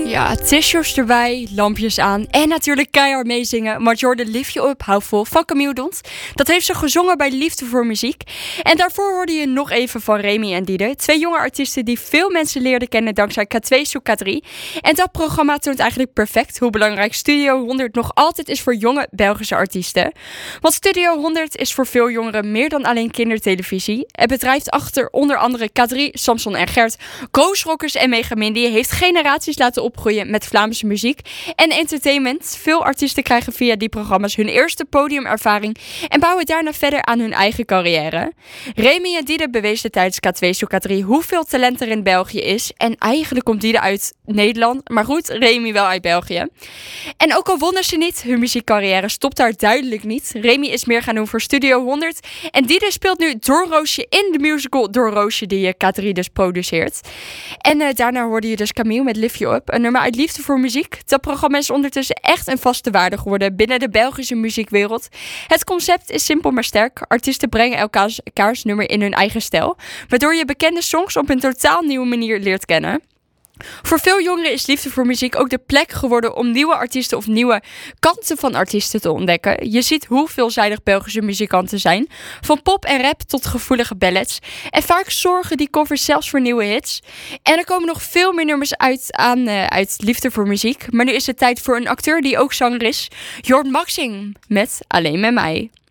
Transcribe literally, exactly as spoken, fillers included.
Ja, tissues erbij, lampjes aan en natuurlijk keihard meezingen. Maar Jordan, Lift You Up, hou vol van Camille Dons. Dat heeft ze gezongen bij Liefde voor Muziek. En daarvoor hoorde je nog even van Remy en Diede. Twee jonge artiesten die veel mensen leerden kennen dankzij K twee Zoek K drie. En dat programma toont eigenlijk perfect hoe belangrijk Studio honderd nog altijd is voor jonge Belgische artiesten. Want Studio honderd is voor veel jongeren meer dan alleen kindertelevisie. Het bedrijf achter onder andere K drie, Samson en Gert, Koos Rockers en Mega Mindy heeft generaties laten opgroeien met Vlaamse muziek en entertainment. Veel artiesten krijgen via die programma's hun eerste podiumervaring en bouwen daarna verder aan hun eigen carrière. Remy en Diede bewezen tijdens K twee Zoek K drie hoeveel talent er in België is. En eigenlijk komt Diede uit Nederland, maar goed, Remy wel uit België. En ook al wonnen ze niet, hun muziekcarrière stopt daar duidelijk niet. Remy is meer gaan doen voor Studio honderd en Diede speelt nu Doornroosje in de musical Doornroosje die K drie dus produceert. En uh, daarna hoorde je dus Camille met Lift You Up, een nummer uit liefde voor muziek. Dat programma is ondertussen echt een vaste waarde geworden binnen de Belgische muziekwereld. Het concept is simpel maar sterk. Artiesten brengen elkaars, elkaars nummer in hun eigen stijl, waardoor je bekende songs op een totaal nieuwe manier leert kennen. Voor veel jongeren is Liefde voor Muziek ook de plek geworden om nieuwe artiesten of nieuwe kanten van artiesten te ontdekken. Je ziet hoe veelzijdig Belgische muzikanten zijn, van pop en rap tot gevoelige ballads. En vaak zorgen die covers zelfs voor nieuwe hits. En er komen nog veel meer nummers uit, aan, uh, uit Liefde voor Muziek. Maar nu is het tijd voor een acteur die ook zanger is, Jord Maxing met Alleen met mij.